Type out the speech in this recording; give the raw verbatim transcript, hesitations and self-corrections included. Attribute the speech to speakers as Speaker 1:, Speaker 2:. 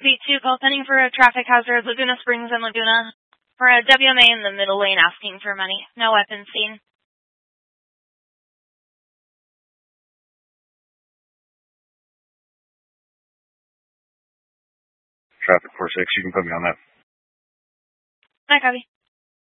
Speaker 1: V two, call pending for a traffic hazard, Laguna Springs and Laguna. For a W M A in the middle lane asking for money. No weapons seen.
Speaker 2: Traffic four six, you can put me on that.
Speaker 1: I copy.